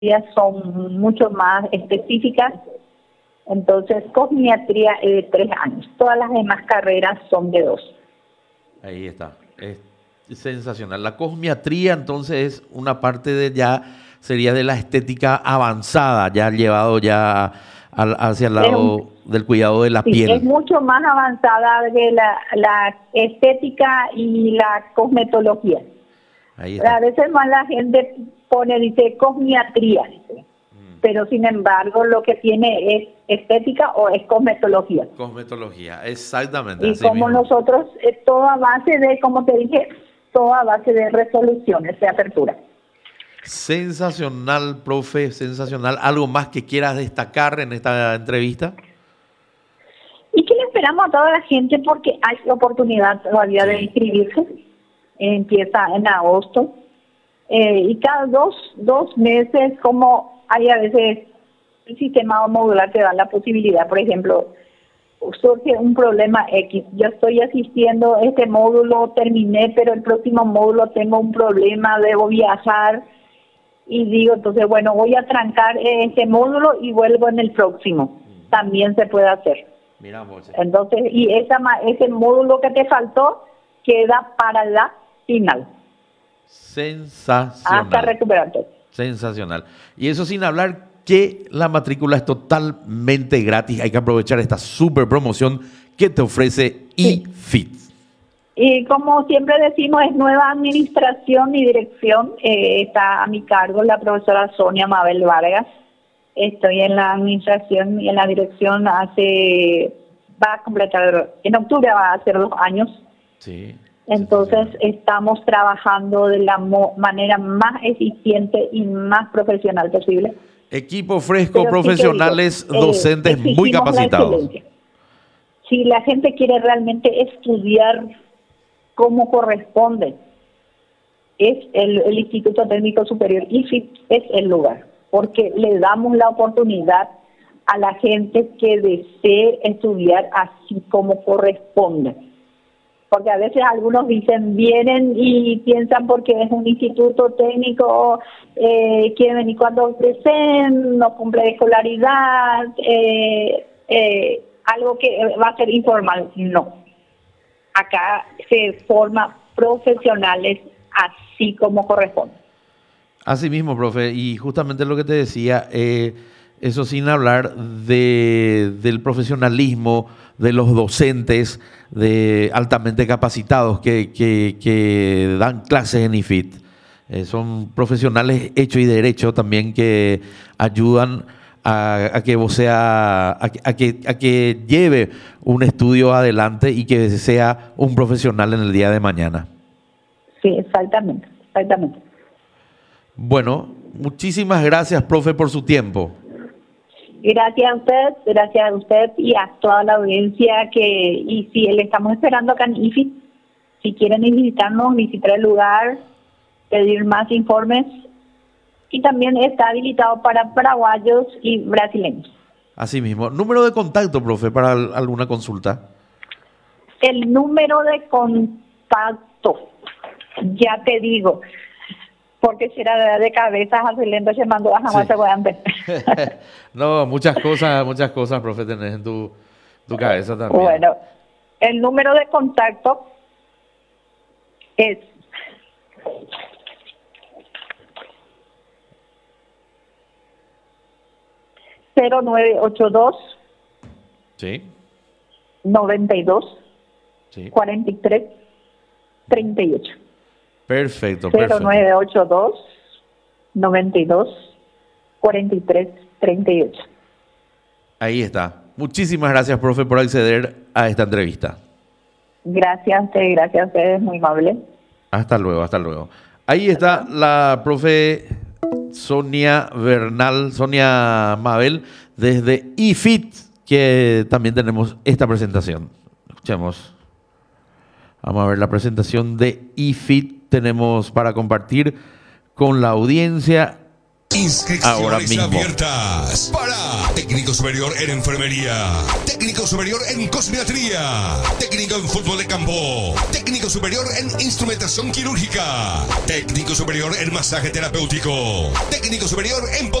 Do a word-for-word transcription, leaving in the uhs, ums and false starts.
son mucho más específicas. Entonces, cosmiatría es de tres años. Todas las demás carreras son de dos. Ahí está. Es sensacional. La cosmiatría, entonces, es una parte de ya, sería de la estética avanzada, ya llevado ya al, hacia el lado un, del cuidado de la sí, piel. Es mucho más avanzada que la, la estética y la cosmetología. Ahí está. A veces más la gente pone, dice, cosmiatría, dice. Pero sin embargo lo que tiene es estética o es cosmetología. Cosmetología, exactamente. Y así como mismo. nosotros, es toda base de, como te dije, toda base de resoluciones de apertura. Sensacional, profe, sensacional. ¿Algo más que quieras destacar en esta entrevista? Y que le esperamos a toda la gente porque hay oportunidad todavía sí. de inscribirse. Empieza en agosto. Eh, y cada dos, dos meses, como hay a veces el sistema modular te da la posibilidad, por ejemplo, surge un problema X, yo estoy asistiendo a este módulo, terminé, pero el próximo módulo tengo un problema, debo viajar, y digo, entonces, bueno, voy a trancar este módulo y vuelvo en el próximo. También se puede hacer. Mira, Moche. Entonces, y esa, ese módulo que te faltó queda para la final. Sensacional. Hasta recuperarte. Sensacional. Y eso sin hablar que la matrícula es totalmente gratis. Hay que aprovechar esta super promoción que te ofrece sí. eFit. Y como siempre decimos, es nueva administración y dirección. Eh, está a mi cargo la profesora Sonia Mabel Vargas. Estoy en la administración y en la dirección hace, va a completar, en octubre va a ser dos años. Sí. Entonces estamos trabajando de la mo- manera más eficiente y más profesional posible. Equipo fresco, Pero profesionales, sí digo, docentes eh, muy capacitados. La si la gente quiere realmente estudiar como corresponde, es el, el Instituto Técnico Superior IFIT es el lugar, porque le damos la oportunidad a la gente que desee estudiar así como corresponde. Porque a veces algunos dicen, vienen y piensan porque es un instituto técnico, eh, quieren venir cuando deseen, no cumple escolaridad, eh, eh, algo que va a ser informal. No. Acá se forma profesionales así como corresponde. Así mismo, profe, y justamente lo que te decía, eh, eso sin hablar de, del profesionalismo de los docentes de altamente capacitados que, que, que dan clases en IFIT. Eh, son profesionales hechos y derechos también que ayudan a, a que vos sea, a, a, que, a que lleve un estudio adelante y que sea un profesional en el día de mañana. Sí, exactamente, exactamente. Bueno, muchísimas gracias, profe, por su tiempo. Gracias a usted, gracias a usted y a toda la audiencia que, y si le estamos esperando acá en IFIT, si quieren visitarnos, visitar el lugar, pedir más informes, y también está habilitado para paraguayos y brasileños. Así mismo. ¿Número de contacto, profe, para alguna consulta? El número de contacto, ya te digo, porque si era de cabeza, Jacelendo se mandó a jamás se puedan ver. No, muchas cosas, muchas cosas, profe, tenés en tu, tu cabeza también. Bueno, el número de contacto es cero nueve ocho dos sí noventa y dos sí cuarenta y tres treinta y ocho. Perfecto, cero nueve ocho dos noventa y dos cuarenta y tres treinta y ocho. Ahí está. Muchísimas gracias, profe, por acceder a esta entrevista. Gracias a usted, gracias a ustedes, muy amable. Hasta luego, hasta luego. Ahí está la profe Sonia Bernal, Sonia Mabel, desde IFIT, que también tenemos esta presentación. Escuchemos. Vamos a ver la presentación de IFIT. Tenemos para compartir con la audiencia ahora Inscripciones mismo. abiertas para técnico superior en enfermería, técnico superior en cosmetría, técnico en fútbol de campo, técnico superior en instrumentación quirúrgica, técnico superior en masaje terapéutico, técnico superior en